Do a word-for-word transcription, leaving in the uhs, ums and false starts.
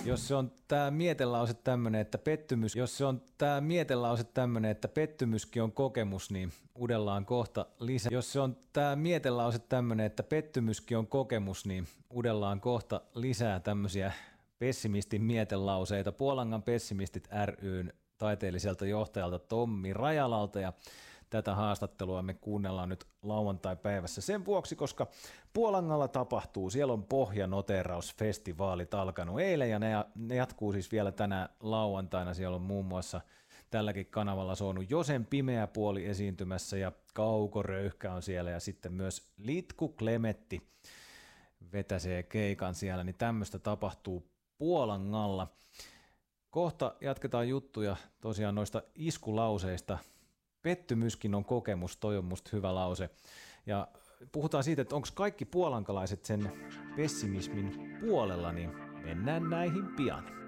Jos se on tää mietelause tämmönen, että pettymys, jos se on tää mietelause tämmönen, että pettymyskin on kokemus, niin udellaan kohta lisää. Jos se on tää mietelause tämmönen, että pettymyskin on kokemus, niin udellaan kohta lisää tämmöisiä pessimistin mietelauseita Puolangan pessimistit ry:n taiteelliselta johtajalta Tommi Rajalalta, ja tätä haastattelua me kuunnellaan nyt lauantai-päivässä sen vuoksi, koska Puolangalla tapahtuu, siellä on pohjanoterausfestivaalit alkanut eilen ja ne, ne jatkuu siis vielä tänään lauantaina. Siellä on muun muassa tälläkin kanavalla soinut Josen Pimeä puoli esiintymässä ja Kauko Röyhkä on siellä ja sitten myös Litku Klemetti vetäsee keikan siellä, niin tämmöistä tapahtuu Puolangalla. Kohta jatketaan juttuja tosiaan noista iskulauseista. Pettymyskin on kokemus, toi on musta hyvä lause. Ja puhutaan siitä, että onko kaikki puolankalaiset sen pessimismin puolella, niin mennään näihin pian.